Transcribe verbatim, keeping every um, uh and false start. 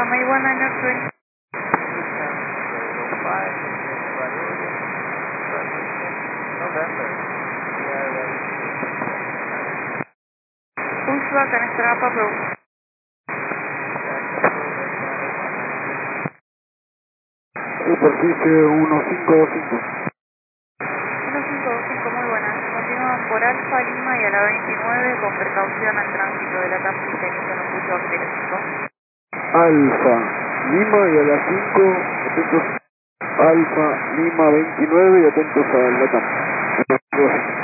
May one nine zero three. Pushback and strap approved. Superficie uno cinco dos cinco. uno cinco dos cinco, muy buenas. Continúan por Alfa Lima y a la veintinueve con precaución al tránsito de la tapita inician un pushback técnico. Alfa Lima y a las cinco, atentos. Alfa Lima veintinueve y atentos a la tapa.